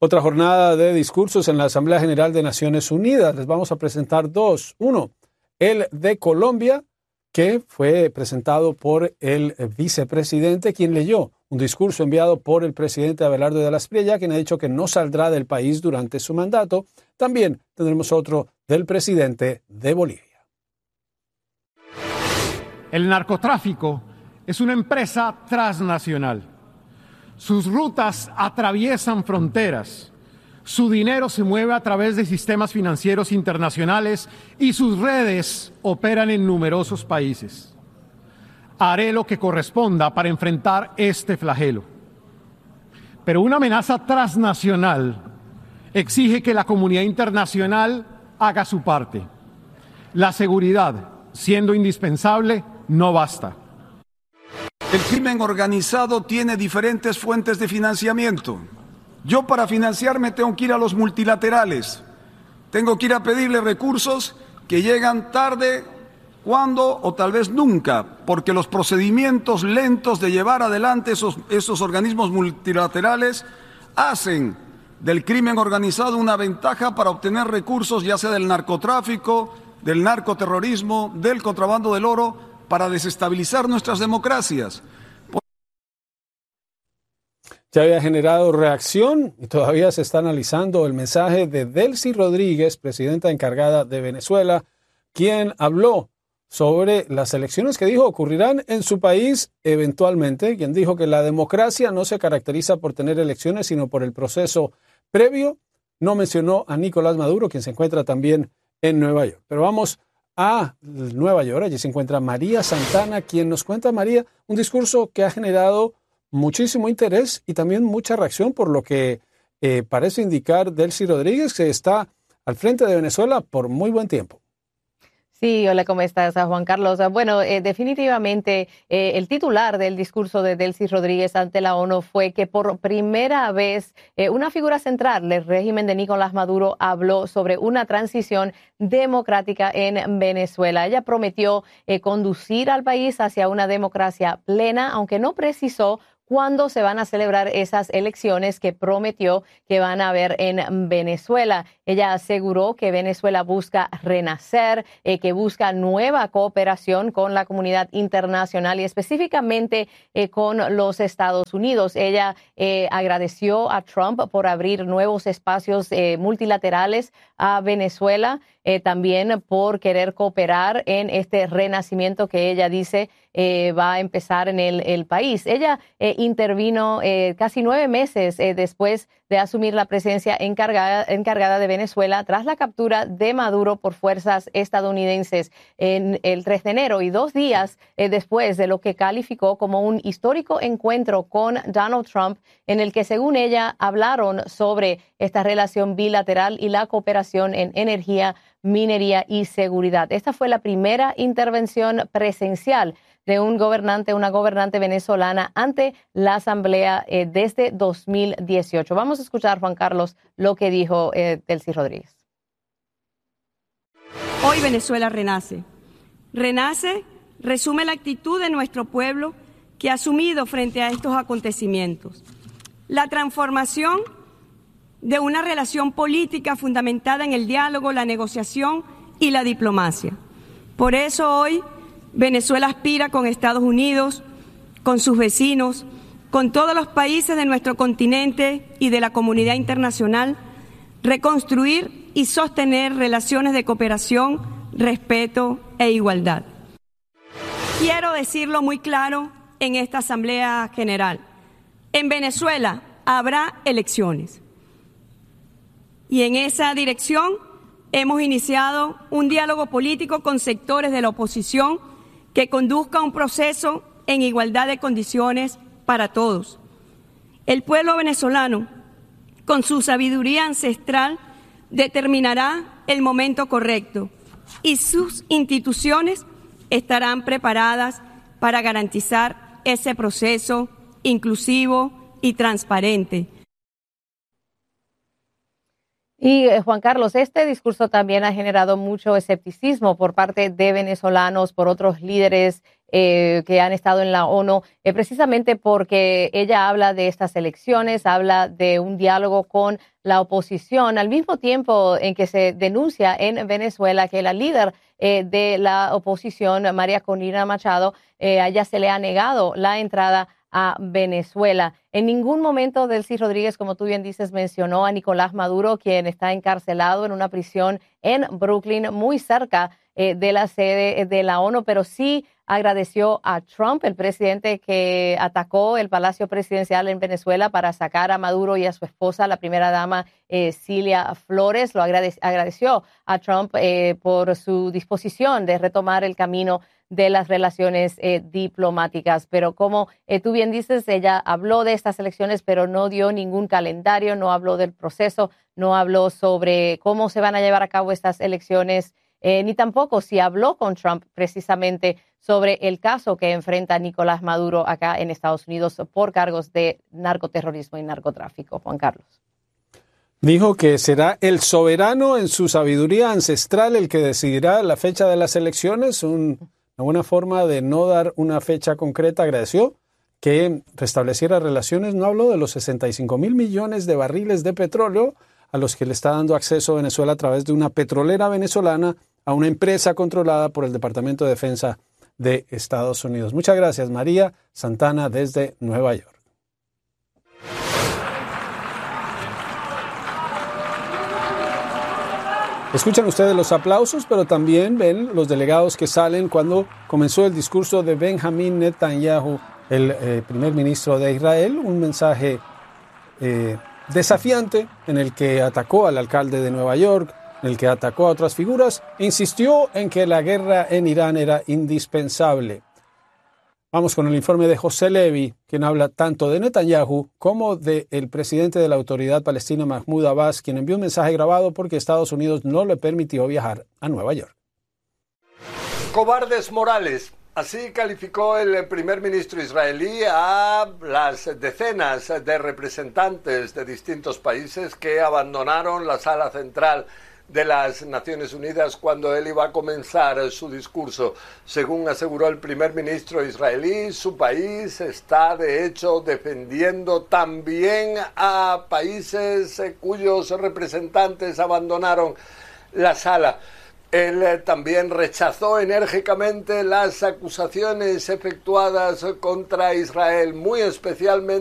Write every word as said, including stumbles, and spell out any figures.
Otra jornada de discursos en la Asamblea General de Naciones Unidas. Les vamos a presentar dos. Uno, el de Colombia, que fue presentado por el vicepresidente, quien leyó un discurso enviado por el presidente Abelardo de la Espriella, quien ha dicho que no saldrá del país durante su mandato. También tendremos otro del presidente de Bolivia. El narcotráfico es una empresa transnacional. Sus rutas atraviesan fronteras, su dinero se mueve a través de sistemas financieros internacionales y sus redes operan en numerosos países. Haré lo que corresponda para enfrentar este flagelo. Pero una amenaza transnacional exige que la comunidad internacional haga su parte. La seguridad, siendo indispensable, no basta. El crimen organizado tiene diferentes fuentes de financiamiento. Yo para financiarme tengo que ir a los multilaterales, tengo que ir a pedirle recursos que llegan tarde, cuando o tal vez nunca, porque los procedimientos lentos de llevar adelante esos, esos organismos multilaterales hacen del crimen organizado una ventaja para obtener recursos, ya sea del narcotráfico, del narcoterrorismo, del contrabando del oro, para desestabilizar nuestras democracias. Ya había generado reacción y todavía se está analizando el mensaje de Delcy Rodríguez, presidenta encargada de Venezuela, quien habló sobre las elecciones que dijo ocurrirán en su país eventualmente, quien dijo que la democracia no se caracteriza por tener elecciones, sino por el proceso previo. No mencionó a Nicolás Maduro, quien se encuentra también en Nueva York. Pero vamos a Nueva York. Allí se encuentra María Santana, quien nos cuenta, María, un discurso que ha generado muchísimo interés y también mucha reacción, por lo que eh, parece indicar Delcy Rodríguez, que está al frente de Venezuela por muy buen tiempo. Sí, hola, ¿cómo estás, Juan Carlos? Bueno, eh, definitivamente eh, el titular del discurso de Delcy Rodríguez ante la ONU fue que por primera vez eh, una figura central del régimen de Nicolás Maduro habló sobre una transición democrática en Venezuela. Ella prometió eh, conducir al país hacia una democracia plena, aunque no precisó cuándo se van a celebrar esas elecciones que prometió que van a haber en Venezuela. Ella aseguró que Venezuela busca renacer, eh, que busca nueva cooperación con la comunidad internacional y específicamente eh, con los Estados Unidos. Ella eh, agradeció a Trump por abrir nuevos espacios eh, multilaterales a Venezuela, eh, también por querer cooperar en este renacimiento que ella dice eh, va a empezar en el, el país. Ella eh, intervino eh, casi nueve meses eh, después de asumir la presidencia encargada, encargada de Venezuela tras la captura de Maduro por fuerzas estadounidenses en el tres de enero y dos días eh, después de lo que calificó como un histórico encuentro con Donald Trump, en el que, según ella, hablaron sobre esta relación bilateral y la cooperación en energía, minería y seguridad. Esta fue la primera intervención presencial de un gobernante, una gobernante venezolana ante la Asamblea eh, desde dos mil dieciocho. Vamos a escuchar, Juan Carlos, lo que dijo eh, Delcy Rodríguez. Hoy Venezuela renace. Renace, resume la actitud de nuestro pueblo que ha asumido frente a estos acontecimientos. La transformación de una relación política fundamentada en el diálogo, la negociación y la diplomacia. Por eso hoy Venezuela aspira con Estados Unidos, con sus vecinos, con todos los países de nuestro continente y de la comunidad internacional, reconstruir y sostener relaciones de cooperación, respeto e igualdad. Quiero decirlo muy claro en esta Asamblea General. En Venezuela habrá elecciones. Y en esa dirección hemos iniciado un diálogo político con sectores de la oposición que conduzca a un proceso en igualdad de condiciones para todos. El pueblo venezolano, con su sabiduría ancestral, determinará el momento correcto y sus instituciones estarán preparadas para garantizar ese proceso inclusivo y transparente. Y eh, Juan Carlos, este discurso también ha generado mucho escepticismo por parte de venezolanos, por otros líderes eh, que han estado en la ONU, eh, precisamente porque ella habla de estas elecciones, habla de un diálogo con la oposición, al mismo tiempo en que se denuncia en Venezuela que la líder eh, de la oposición, María Corina Machado, eh, a ella se le ha negado la entrada a Venezuela. En ningún momento Delcy Rodríguez, como tú bien dices, mencionó a Nicolás Maduro, quien está encarcelado en una prisión en Brooklyn, muy cerca eh, de la sede de la ONU, pero sí agradeció a Trump, el presidente que atacó el Palacio Presidencial en Venezuela para sacar a Maduro y a su esposa, la primera dama eh, Cilia Flores. Lo agrade- agradeció a Trump eh, por su disposición de retomar el camino de las relaciones eh, diplomáticas. Pero como eh, tú bien dices, ella habló de estas elecciones, pero no dio ningún calendario, no habló del proceso, no habló sobre cómo se van a llevar a cabo estas elecciones, eh, ni tampoco si habló con Trump precisamente sobre el caso que enfrenta Nicolás Maduro acá en Estados Unidos por cargos de narcoterrorismo y narcotráfico. Juan Carlos. Dijo que será el soberano en su sabiduría ancestral el que decidirá la fecha de las elecciones, un Una buena forma de no dar una fecha concreta. Agradeció que restableciera relaciones. No habló de los sesenta y cinco mil millones de barriles de petróleo a los que le está dando acceso Venezuela a través de una petrolera venezolana a una empresa controlada por el Departamento de Defensa de Estados Unidos. Muchas gracias, María Santana, desde Nueva York. Escuchan ustedes los aplausos, pero también ven los delegados que salen cuando comenzó el discurso de Benjamín Netanyahu, el eh, primer ministro de Israel, un mensaje eh, desafiante en el que atacó al alcalde de Nueva York, en el que atacó a otras figuras, e insistió en que la guerra en Irán era indispensable. Vamos con el informe de José Levi, quien habla tanto de Netanyahu como del presidente de la Autoridad Palestina, Mahmoud Abbas, quien envió un mensaje grabado porque Estados Unidos no le permitió viajar a Nueva York. Cobardes morales. Así calificó el primer ministro israelí a las decenas de representantes de distintos países que abandonaron la sala central de las Naciones Unidas cuando él iba a comenzar su discurso. Según aseguró el primer ministro israelí, su país está de hecho defendiendo también a países cuyos representantes abandonaron la sala. Él también rechazó enérgicamente las acusaciones efectuadas contra Israel, muy especialmente